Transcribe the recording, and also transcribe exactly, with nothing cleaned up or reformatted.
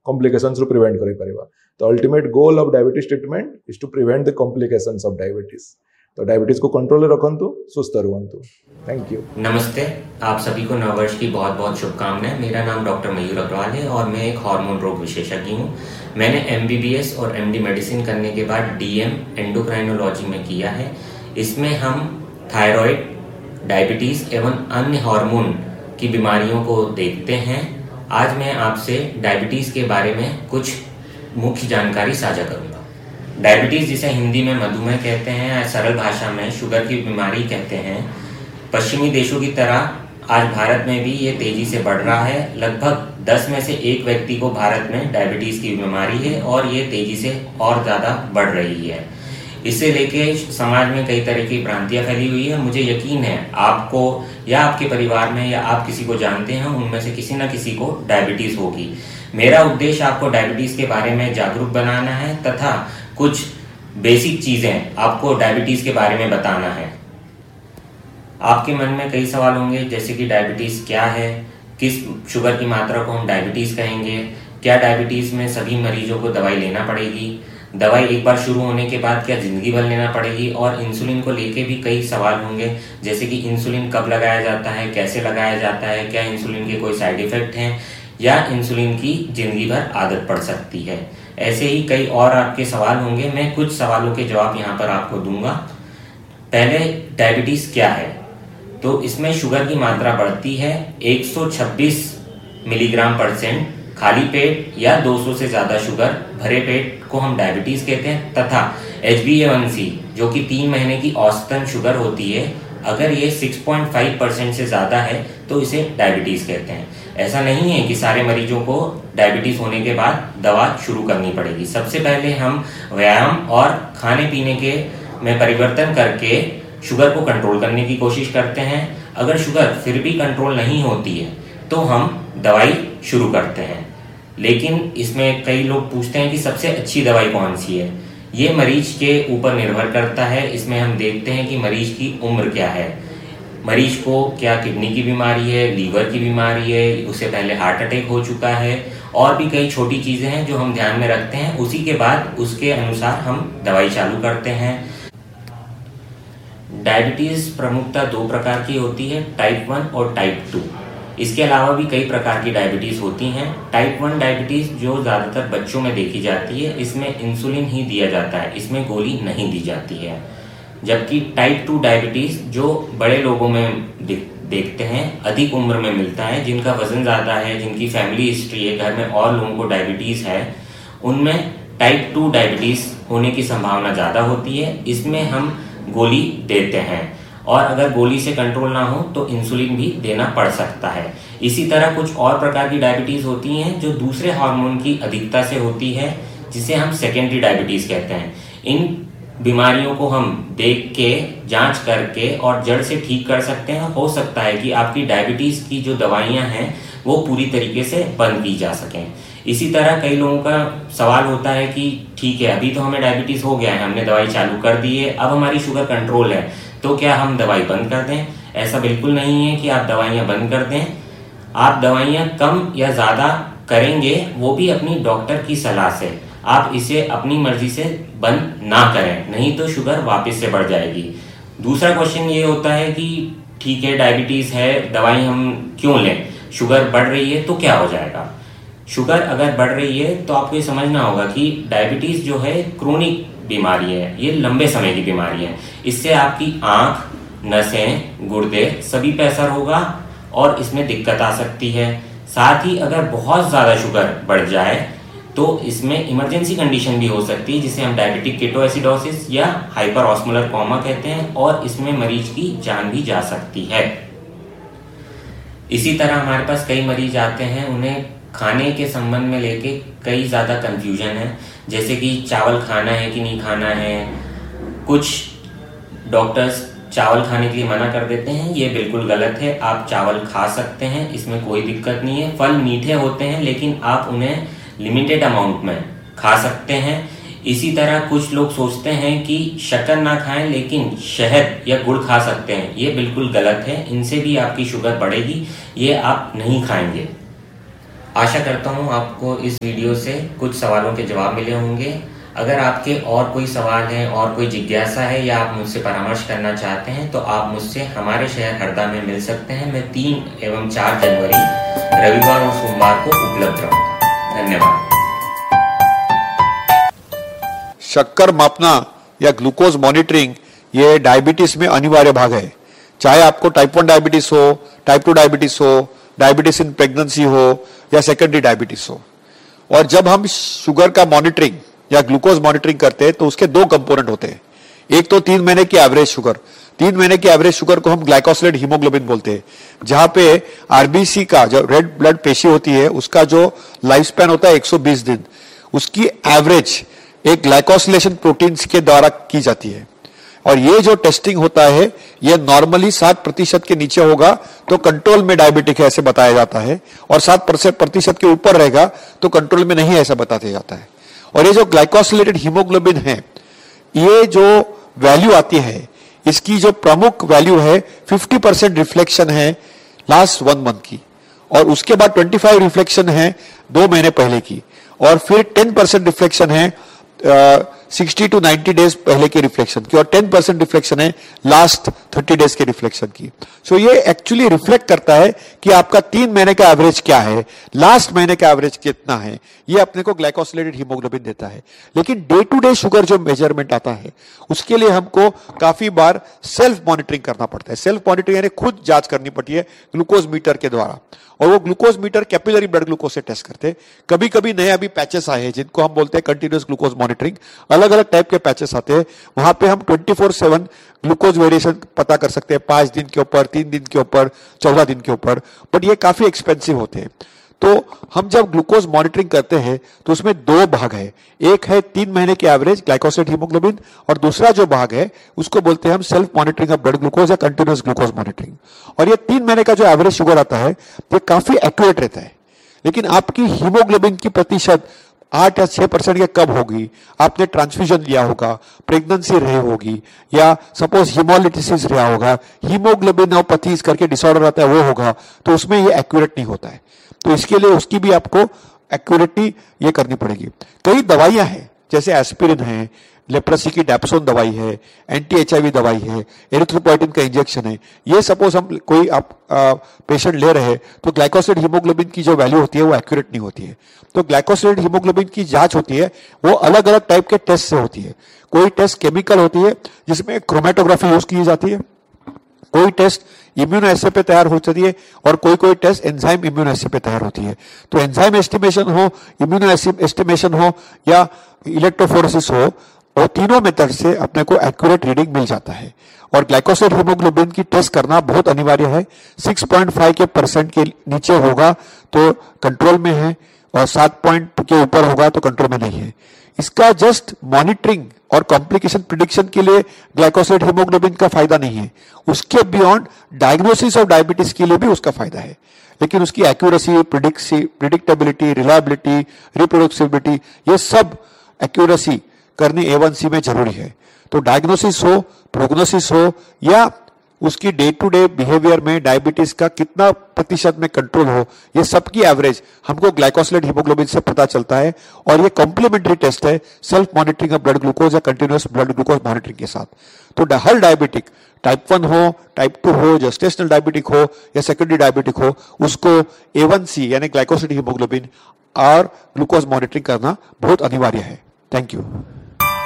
କମ୍ପ୍ଲିକେସନ୍ସରୁ prevent କରିପାରିବା। ତ ultimate goal of diabetes treatment is to prevent the complications of diabetes. तो diabetes को control रखंतु, सुस्थ रुहंतु। Thank you. नमस्ते, आप सभी को नववर्ष की बहुत बहुत शुभकामनाएं। मेरा नाम डॉक्टर मयूर अग्रवाल है और मैं एक हार्मोन रोग विशेषज्ञ हूँ। मैंने एमबीबीएस और एमडी मेडिसिन करने के बाद डीएम एंडोक्राइनोलॉजी में किया है। इसमें हम थायराइड, डायबिटीज एवं अन्य हार्मोन की बीमारियों को देखते हैं। आज मैं आपसे डायबिटीज के बारे में कुछ मुख्य जानकारी साझा करूंगा। डायबिटीज, जिसे हिंदी में मधुमेह कहते हैं या सरल भाषा में शुगर की बीमारी कहते हैं, पश्चिमी देशों की तरह आज भारत में भी ये तेजी से बढ़ रहा है। लगभग दस में से एक व्यक्ति को भारत में डायबिटीज की बीमारी है और ये तेजी से और ज़्यादा बढ़ रही है। इसे लेके समाज में कई तरह की भ्रांतियां फैली हुई है। मुझे यकीन है आपको या आपके परिवार में या आप किसी को जानते हैं, उनमें से किसी न किसी को डायबिटीज होगी। मेरा उद्देश्य आपको डायबिटीज के बारे में जागरूक बनाना है तथा कुछ बेसिक चीजें आपको डायबिटीज के बारे में बताना है। आपके मन में कई सवाल होंगे, जैसे कि डायबिटीज क्या है, किस शुगर की मात्रा को हम डायबिटीज कहेंगे, क्या डायबिटीज में सभी मरीजों को दवाई लेना पड़ेगी, दवाई एक बार शुरू होने के बाद क्या जिंदगी भर लेना पड़ेगी, और इंसुलिन को लेके भी कई सवाल होंगे, जैसे कि इंसुलिन कब लगाया जाता है, कैसे लगाया जाता है, क्या इंसुलिन के कोई साइड इफेक्ट हैं या इंसुलिन की जिंदगी भर आदत पड़ सकती है। ऐसे ही कई और आपके सवाल होंगे। मैं कुछ सवालों के जवाब यहाँ पर आपको दूंगा। पहले, डायबिटीज क्या है? तो इसमें शुगर की मात्रा बढ़ती है एक सौ छब्बीस मिलीग्राम परसेंट खाली पेट या दो सौ से ज्यादा शुगर भरे पेट को हम डायबिटीज कहते हैं, तथा एच बी ए वन सी जो कि तीन महीने की औसतन शुगर होती है, अगर ये छह पॉइंट पाँच परसेंट से ज्यादा है तो इसे डायबिटीज कहते हैं। ऐसा नहीं है कि सारे मरीजों को डायबिटीज होने के बाद दवा शुरू करनी पड़ेगी। सबसे पहले हम व्यायाम और खाने पीने के में परिवर्तन करके शुगर को कंट्रोल करने की कोशिश करते हैं। अगर शुगर फिर भी कंट्रोल नहीं होती है तो हम दवाई शुरू करते हैं। लेकिन इसमें कई लोग पूछते हैं कि सबसे अच्छी दवाई कौन सी है। ये मरीज के ऊपर निर्भर करता है। इसमें हम देखते हैं कि मरीज की उम्र क्या है, मरीज को क्या किडनी की बीमारी है, लीवर की बीमारी है, उससे पहले हार्ट अटैक हो चुका है, और भी कई छोटी चीजें हैं जो हम ध्यान में रखते हैं। उसी के बाद उसके अनुसार हम दवाई चालू करते हैं। डायबिटीज प्रमुखतः दो प्रकार की होती है, टाइप वन और टाइप टू। इसके अलावा भी कई प्रकार की डायबिटीज होती हैं। टाइप वन डायबिटीज जो ज़्यादातर बच्चों में देखी जाती है, इसमें इंसुलिन ही दिया जाता है, इसमें गोली नहीं दी जाती है। जबकि टाइप टू डायबिटीज जो बड़े लोगों में देखते हैं, अधिक उम्र में मिलता है, जिनका वजन ज़्यादा है, जिनकी फैमिली हिस्ट्री है, घर में और लोगों को डायबिटीज़ है, उनमें टाइप टू डायबिटीज़ होने की संभावना ज़्यादा होती है। इसमें हम गोली देते हैं और अगर गोली से कंट्रोल ना हो तो इंसुलिन भी देना पड़ सकता है। इसी तरह कुछ और प्रकार की डायबिटीज़ होती हैं जो दूसरे हार्मोन की अधिकता से होती है, जिसे हम सेकेंडरी डायबिटीज़ कहते हैं। इन बीमारियों को हम देख के, जांच करके और जड़ से ठीक कर सकते हैं। हो सकता है कि आपकी डायबिटीज़ की जो दवाइयाँ हैं वो पूरी तरीके से बंद की जा सकें। इसी तरह कई लोगों का सवाल होता है कि ठीक है, अभी तो हमें डायबिटीज़ हो गया है, हमने दवाई चालू कर दी है, अब हमारी शुगर कंट्रोल है, तो क्या हम दवाई बंद कर दें? ऐसा बिल्कुल नहीं है कि आप दवाइयाँ बंद कर दें। आप दवाइयाँ कम या ज़्यादा करेंगे, वो भी अपनी डॉक्टर की सलाह से। आप इसे अपनी मर्जी से बंद ना करें, नहीं तो शुगर वापस से बढ़ जाएगी। दूसरा क्वेश्चन ये होता है कि ठीक है, डायबिटीज़ है, दवाई हम क्यों लें? शुगर बढ़ रही है तो क्या हो जाएगा? शुगर अगर बढ़ रही है तो आपको ये समझना होगा कि डायबिटीज़ जो है क्रोनिक बीमारी है, ये लंबे समय की बीमारी है। इससे आपकी आँख, नसें, गुर्दे सभी पे असर होगा और इसमें दिक्कत आ सकती है। साथ ही अगर बहुत ज़्यादा शुगर बढ़ जाए तो इसमें इमरजेंसी कंडीशन भी हो सकती है, जिसे हम डायबिटिक केटोएसिडोसिस या हाइपर ऑस्मोलर कोमा कहते हैं, और इसमें मरीज की जान भी जा सकती है। इसी तरह हमारे पास कई मरीज आते हैं, उन्हें खाने के संबंध में लेके कई ज़्यादा कंफ्यूजन है, जैसे कि चावल खाना है कि नहीं खाना है। कुछ डॉक्टर्स चावल खाने के लिए मना कर देते हैं, ये बिल्कुल गलत है। आप चावल खा सकते हैं, इसमें कोई दिक्कत नहीं है। फल मीठे होते हैं लेकिन आप उन्हें लिमिटेड अमाउंट में खा सकते हैं। इसी तरह कुछ लोग सोचते हैं कि शक्कर ना खाएं लेकिन शहद या गुड़ खा सकते हैं, ये बिल्कुल गलत है। इनसे भी आपकी शुगर बढ़ेगी, ये आप नहीं खाएंगे। आशा करता हूँ आपको इस वीडियो से कुछ सवालों के जवाब मिले होंगे। अगर आपके और कोई सवाल हैं और कोई जिज्ञासा है या आप मुझसे परामर्श करना चाहते हैं तो आप मुझसे हमारे शहर हरदा में मिल सकते हैं। मैं तीन एवं चार जनवरी रविवार और सोमवार को उपलब्ध रहूंगा। धन्यवाद। शक्कर मापना या ग्लूकोज मॉनिटरिंग ये डायबिटीज में अनिवार्य भाग है। चाहे आपको टाइप वन डायबिटीज हो, टाइप टू डायबिटीज हो, डायबिटीज इन प्रेगनेंसी हो या सेकेंडरी डायबिटीज हो। और जब हम शुगर का मॉनिटरिंग या ग्लूकोज मॉनिटरिंग करते हैं तो उसके दो कंपोनेंट होते हैं। एक तो तीन महीने की एवरेज शुगर, तीन महीने की एवरेज शुगर को हम ग्लाइकोसिलेटेड हीमोग्लोबिन बोलते हैं, जहां पे आरबीसी का जो रेड ब्लड पेशी होती है उसका जो लाइफ स्पैन होता है एक सौ बीस दिन, उसकी एवरेज एक ग्लाइकोसिलेशन प्रोटीन्स के द्वारा की जाती है। और ये जो टेस्टिंग होता है ये नॉर्मली सात प्रतिशत के नीचे होगा तो कंट्रोल में डायबिटिक है ऐसे बताया जाता है, और सात प्रतिशत के ऊपर रहेगा तो कंट्रोल में नहीं ऐसा बताया जाता है। और ये जो ग्लाइकोसिलेटेड हीमोग्लोबिन है, ये जो वैल्यू आती है इसकी जो प्रमुख वैल्यू है पचास परसेंट रिफ्लेक्शन है लास्ट वन मंथ की, और उसके बाद पच्चीस रिफ्लेक्शन है दो महीने पहले की, और फिर दस परसेंट रिफ्लेक्शन है सिक्सटी टू नाइंटी डेज पहले के रिफ्लेक्शन की, और टेन परसेंट रिफ्लेक्शन है लास्ट थर्टी डेज के रिफ्लेक्शन की। सो so ये एक्चुअली रिफ्लेक्ट करता है कि आपका तीन महीने का एवरेज क्या है, लास्ट महीने का एवरेज कितना है, ये अपने को ग्लाइकोसिलेटेड हीमोग्लोबिन देता है। लेकिन डे टू डे शुगर जो मेजरमेंट आता है उसके लिए हमको काफी बार सेल्फ मॉनिटरिंग करना पड़ता है। सेल्फ मॉनिटरिंग यानी खुद जांच करनी पड़ती है ग्लूकोज मीटर के द्वारा, और वो glucose metre capillary blood glucose से टेस्ट करते हैं। कभी कभी नए अभी पैचेस आए हैं जिनको हम बोलते हैं कंटिन्यूअस ग्लूकोज मॉनिटरिंग, अलग अलग टाइप के पैचेस आते हैं, वहां पे हम twenty four seven glucose variation पता कर सकते हैं, पांच दिन के ऊपर, तीन दिन के ऊपर, चौदह दिन के ऊपर, बट ये काफी एक्सपेंसिव होते हैं। तो हम जब ग्लूकोज मॉनिटरिंग करते हैं तो उसमें दो भाग है, एक है तीन महीने की एवरेज ग्लाइकोसिलेटेड हीमोग्लोबिन, और दूसरा जो भाग है उसको बोलते हैं हम self monitoring of blood glucose या कंटिन्यूअस ग्लूकोज मॉनिटरिंग। और ये तीन महीने का जो एवरेज शुगर आता है ये काफी एक्यूरेट रहता है। लेकिन आपकी हीमोग्लोबिन की प्रतिशत आठ या छह परसेंट के कब होगी, आपने ट्रांसफ्यूजन लिया होगा, प्रेगनेंसी रही होगी, या सपोज हीमोलिटिसिस रहा होगा, हीमोग्लोबिनोपैथीज करके डिसऑर्डर आता है वो होगा, तो उसमें ये एक्यूरेट नहीं होता है। तो इसके लिए उसकी भी आपको एक्यूरेटी ये करनी पड़ेगी। कई दवाइयां हैं जैसे एस्पिरिन है, लेप्रोसी की डैप्सोन दवाई है, एंटी एचआईवी दवाई है, एरिथ्रोपोइटिन का इंजेक्शन है। ये सपोज हम कोई आप पेशेंट ले रहे हैं तो ग्लाइकोसिलेटेड हीमोग्लोबिन की जो वैल्यू होती है वो एक्यूरेट नहीं होती है। तो ग्लाइकोसिलेटेड हीमोग्लोबिन की जांच होती है वो अलग अलग टाइप के टेस्ट से होती है। कोई टेस्ट केमिकल होती है जिसमें क्रोमेटोग्राफी यूज की जाती है, कोई टेस्ट इम्यूनो एस्से पे तैयार होती है, और कोई कोई टेस्ट एंजाइम इम्यूनो एस्से पे तैयार होती है। तो एंजाइम एस्टिमेशन हो, इम्यूनो एस्टिमेशन हो या इलेक्ट्रोफोरेसिस हो, और तीनों मेथड से अपने को एक्यूरेट रीडिंग मिल जाता है। और ग्लाइकोसिलेटेड हीमोग्लोबिन की टेस्ट करना बहुत अनिवार्य है। सिक्स पॉइंट फाइव के परसेंट के नीचे होगा तो कंट्रोल में है, और सात पॉइंट के ऊपर होगा तो कंट्रोल में नहीं है। इसका जस्ट मॉनिटरिंग और कॉम्प्लिकेशन प्रिडिक्शन के लिए ग्लाइकोसिलेटेड हीमोग्लोबिन का फायदा नहीं है, उसके बियॉन्ड डायग्नोसिस ऑफ डायबिटीज के लिए भी उसका फायदा है। लेकिन उसकी एक्यूरेसी, प्रिडिक्टेबिलिटी, रिलायबिलिटी, रिप्रोड्यूसिबिलिटी, ये सब एक्यूरेसी करनी ए वन सी में जरूरी है। तो डायग्नोसिस हो, प्रोग्नोसिस हो, या उसकी डे टू डे बिहेवियर में डायबिटीज का कितना प्रतिशत में कंट्रोल हो, ये सबकी एवरेज हमको ग्लाइकोसिलेटेड हीमोग्लोबिन से पता चलता है। और ये कॉम्प्लीमेंट्री टेस्ट है self monitoring of blood glucose या कंटिन्यूअस ब्लड ग्लूकोज मॉनिटरिंग के साथ। तो हर डायबिटिक, टाइप वन हो, टाइप टू हो, जेस्टेशनल डायबिटिक हो या सेकेंडरी डायबिटिक हो, उसको ए वन सी यानी ग्लाइकोसिलेटेड हीमोग्लोबिन और ग्लूकोज मॉनिटरिंग करना बहुत अनिवार्य है। Thank you.